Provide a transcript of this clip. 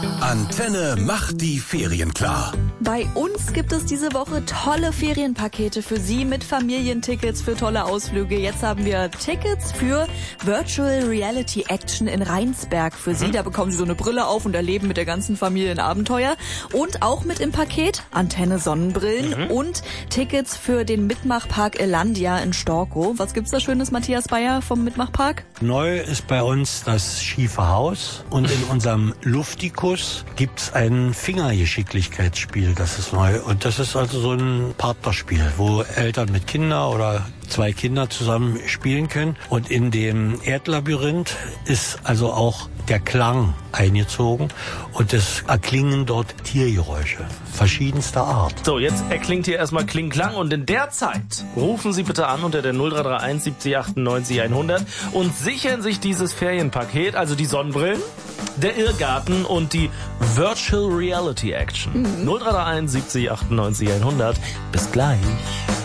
Antenne macht die Ferien klar. Bei uns gibt es diese Woche tolle Ferienpakete für Sie mit Familientickets für tolle Ausflüge. Jetzt haben wir Tickets für Virtual Reality Action in Rheinsberg für Sie. Da bekommen Sie so eine Brille auf und erleben mit der ganzen Familie ein Abenteuer. Und auch mit im Paket Antenne Sonnenbrillen und Tickets für den Mitmachpark Elandia in Storkow. Was gibt's da Schönes, Matthias Bayer vom Mitmachpark? Neu ist bei uns das schiefe Haus und in unserem Luftikus gibt's ein Fingergeschicklichkeitsspiel, das ist neu. Und das ist also so ein Partnerspiel, wo Eltern mit Kindern oder zwei Kinder zusammen spielen können. Und in dem Erdlabyrinth ist also auch der Klang eingezogen und es erklingen dort Tiergeräusche verschiedenster Art. So, jetzt erklingt hier erstmal Kling-Klang und in der Zeit rufen Sie bitte an unter der 0331 70 98 100 und sichern sich dieses Ferienpaket, also die Sonnenbrillen, der Irrgarten und die Virtual Reality Action. 0331 70 98 100. Bis gleich.